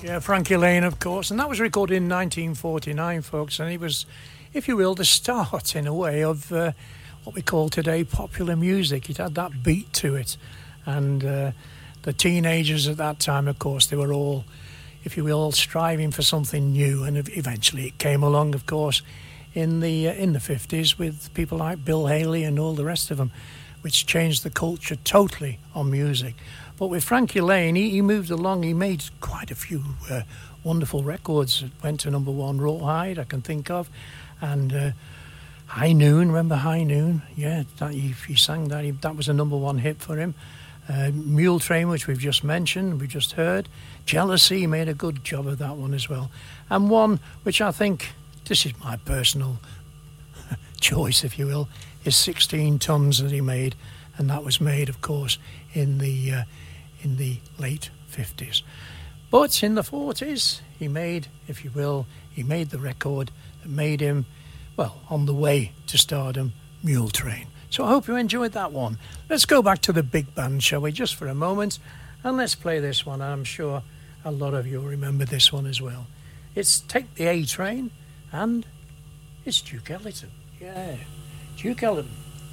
Yeah, Frankie Lane, of course, and that was recorded in 1949, folks, and it was, if you will, the start, in a way, of what we call today popular music. It had that beat to it, and the teenagers at that time, of course, they were all, if you will, striving for something new, and eventually it came along, of course, in the 50s with people like Bill Haley and all the rest of them, which changed the culture totally on music. But with Frankie Lane, he moved along. He made quite a few wonderful records. It went to number one, Rawhide, I can think of. And High Noon, remember High Noon? Yeah, he sang that. That was a number one hit for him. Mule Train, which we've just mentioned, we just heard. Jealousy, he made a good job of that one as well. And one which I think, this is my personal choice, if you will, is 16 Tons that he made. And that was made, of course, in the late 50s. But in the 40s, he made, if you will, he made the record that made him, well, on the way to stardom, Mule Train. So I hope you enjoyed that one. Let's go back to the big band, shall we, just for a moment, and let's play this one. I'm sure a lot of you remember this one as well. It's Take the A Train, and it's Duke Ellington. Yeah, Duke Ellington.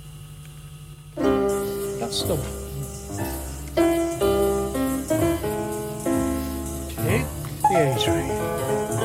That's the one. Take the A Train.